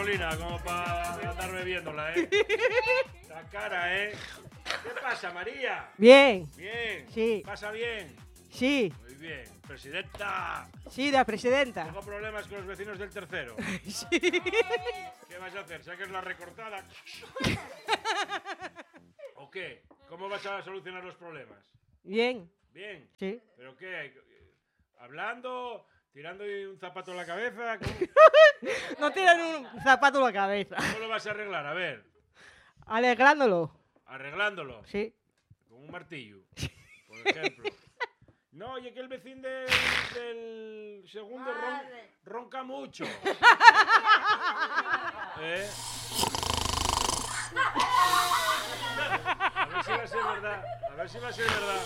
Como para andar bebiéndola, La cara, ¿Qué pasa, María? Bien. Bien. Sí. ¿Pasa bien? Sí. Muy bien. Presidenta. Sí, la presidenta. Tengo problemas con los vecinos del tercero. Sí. ¿Qué vas a hacer? ¿Saques la recortada? ¿O qué? ¿Cómo vas a solucionar los problemas? Bien. Bien. Sí. ¿Pero qué? ¿Hablando? ¿Tirando un zapato en la cabeza? No tiran un zapato en la cabeza. ¿Cómo lo vas a arreglar? A ver. Alegrándolo. Arreglándolo. Sí. Con un martillo, por ejemplo. No, oye, que el vecino del segundo ronca mucho. A ver si va a ser verdad. A ver si va a ser verdad.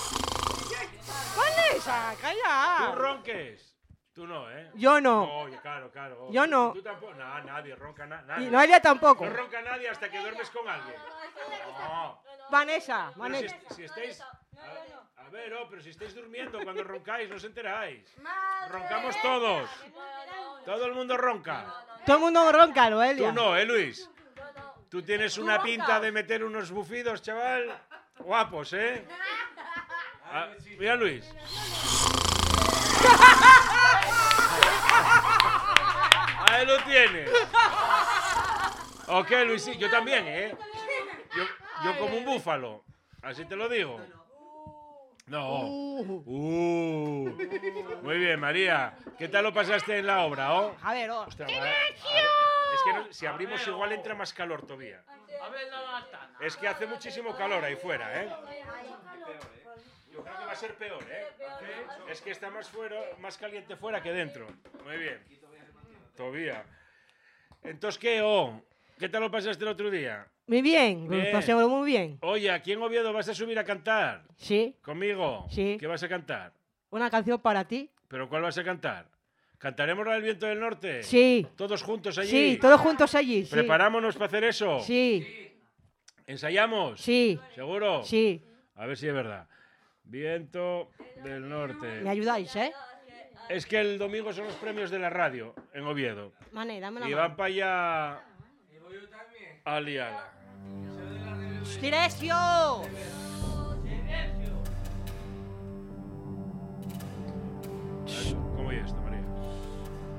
¡Vanessa, calla! Tú ronques. Tú no, Yo No, no. oye, claro. Yo no. Tú tampoco. No, nadie ronca. Y Nadie. Noelia tampoco. No ronca nadie hasta que duermes con alguien. No. Vanessa. Pero si estáis... A ver, pero si estáis durmiendo cuando roncáis, no os enteráis. Roncamos todos. Todo el mundo ronca. Todo el mundo ronca, Noelia. Tú no, Luis. Tú tienes una pinta de meter unos bufidos, chaval. Guapos, Mira, Luis. Ahí lo tienes. Ok, Luis, sí, yo también, Yo como un búfalo. Así te lo digo. No. Muy bien, María. ¿Qué tal lo pasaste en la obra, A ver, Ostras, es que si abrimos igual entra más calor todavía. Es que hace muchísimo calor ahí fuera, Yo creo que va a ser peor, Es que está más caliente fuera que dentro. Muy bien. Todavía. Entonces, ¿qué tal lo pasaste el otro día? Muy bien, lo pasemos muy bien. Oye, ¿aquí en Oviedo vas a subir a cantar? Sí. ¿Conmigo? Sí. ¿Qué vas a cantar? Una canción para ti. ¿Pero cuál vas a cantar? ¿Cantaremos la del Viento del Norte? Sí. ¿Todos juntos allí? Sí, todos juntos allí. Sí. ¿Preparámonos para hacer eso? Sí. ¿Ensayamos? Sí. ¿Seguro? Sí. A ver si es verdad. Viento del Norte. Me ayudáis, Es que el domingo son los premios de la radio en Oviedo. Mané, dame la Y mano. van para allá a liarla. ¡Silencio!